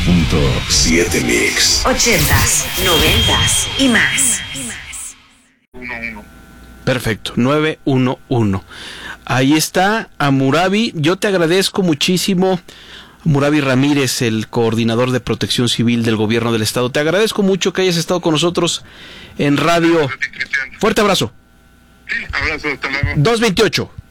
90.7 Mix. 80s, 90s y más. 1-1. Perfecto, 911. Ahí está, Hammurabi. Yo te agradezco muchísimo, Hammurabi Ramírez, el coordinador de Protección Civil del Gobierno del Estado. Te agradezco mucho que hayas estado con nosotros en radio. Cristian. Fuerte abrazo. Sí, abrazo, hasta luego. 228.